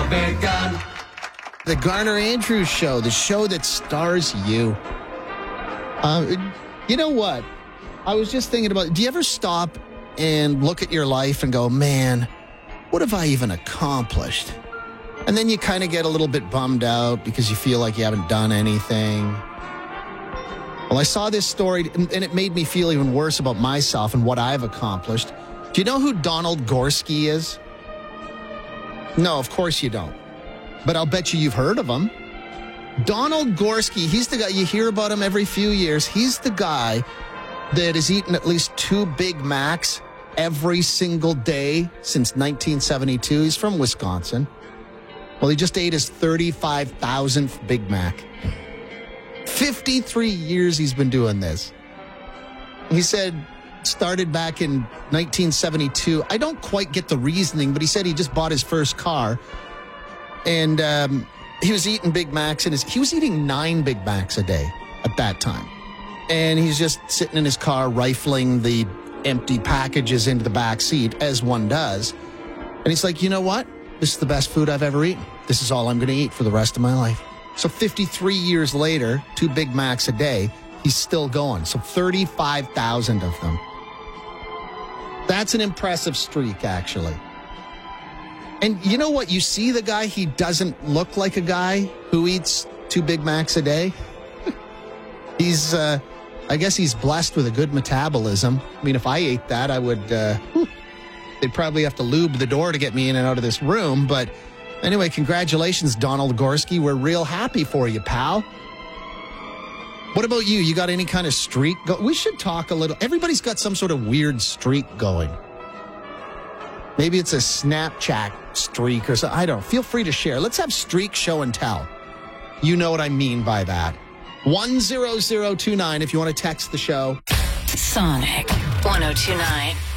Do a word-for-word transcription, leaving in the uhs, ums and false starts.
begun. The Garner Andrews Show, the show that stars you. Uh, you know what? I was just thinking about, do you ever stop and look at your life and go, man, what have I even accomplished? And then you kind of get a little bit bummed out because you feel like you haven't done anything. Well, I saw this story, and it made me feel even worse about myself and what I've accomplished. Do you know who Donald Gorski is? No, of course you don't. But I'll bet you you've heard of him. Donald Gorski, he's the guy, you hear about him every few years. He's the guy that has eaten at least two Big Macs every single day since nineteen seventy-two. He's from Wisconsin. Well, he just ate his thirty-five thousandth Big Mac. fifty-three years he's been doing this. He said, started back in nineteen seventy-two. I don't quite get the reasoning, but he said he just bought his first car. And um, he was eating Big Macs, and his, he was eating nine Big Macs a day at that time. And he's just sitting in his car rifling the empty packages into the back seat, as one does. And he's like, you know what? This is the best food I've ever eaten. This is all I'm going to eat for the rest of my life. So fifty-three years later, two Big Macs a day, he's still going. So thirty-five thousand of them. That's an impressive streak, actually. And you know what? You see the guy, he doesn't look like a guy who eats two Big Macs a day. He's, uh, I guess he's blessed with a good metabolism. I mean, if I ate that, I would, uh, whew, they'd probably have to lube the door to get me in and out of this room. But anyway, congratulations, Donald Gorski. We're real happy for you, pal. What about you? You got any kind of streak? Go- we should talk a little. Everybody's got some sort of weird streak going. Maybe it's a Snapchat streak or something. I don't know. Feel free to share. Let's have streak show and tell. You know what I mean by that. one zero zero two nine if you want to text the show. Sonic one oh two nine.